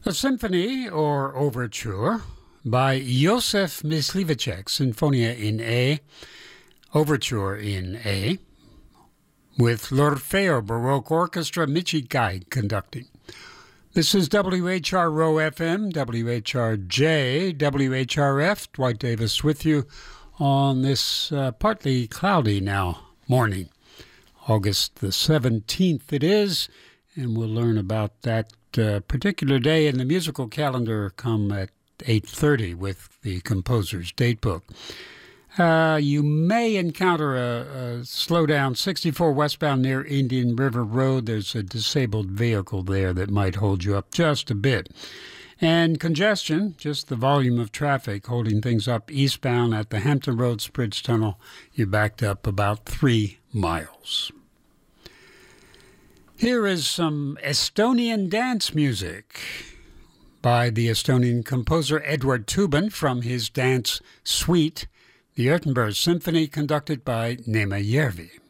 A symphony or overture by Józef Mysliveček, Sinfonia in A, Overture in A, with l'Orfeo Baroque Orchestra, Michi Guy conducting. This is WHRO FM, WHRJ, WHRF. Dwight Davis with you on this partly cloudy now morning. August the 17th it is, and we'll learn about that particular day in the musical calendar come at 8:30 with the composer's datebook. You may encounter a slowdown 64 westbound near Indian River Road. There's a disabled vehicle there that might hold you up just a bit. And congestion, just the volume of traffic holding things up eastbound at the Hampton Roads Bridge Tunnel. You're backed up about 3 miles. Here is some Estonian dance music by the Estonian composer Eduard Toobin from his dance suite, the Ertenberg Symphony, conducted by Neeme Järvi.